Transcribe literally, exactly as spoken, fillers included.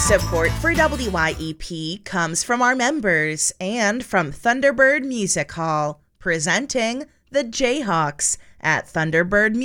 Support for W Y E P comes from our members and from Thunderbird Music Hall, presenting the Jayhawks at Thunderbird Music